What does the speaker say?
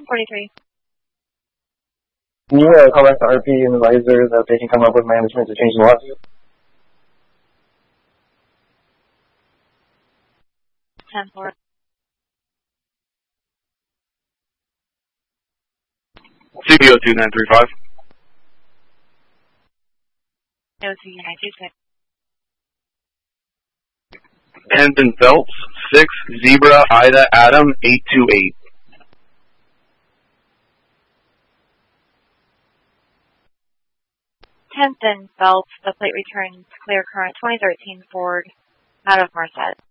43. Can you call back to RP and advise her that they can come up with management to change the law? 10-4. CBO 2935. OC 926. Hendon Phelps, 6 Zebra Ida Adam 828. Hendon Phelps, the plate returns clear current 2013 Ford out of Merced.